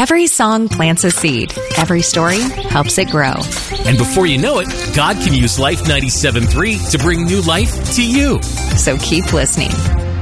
Every song plants a seed. Every story helps it grow. And before you know it, God can use Life 97.3 to bring new life to you. So keep listening.